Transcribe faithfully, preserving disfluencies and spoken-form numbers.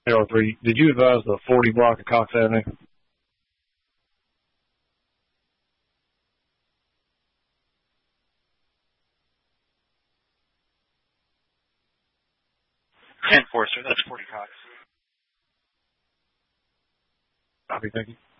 A R three, did you advise the forty block of Cox Avenue? ten four, sir. That's forty Cox. Copy, thank you.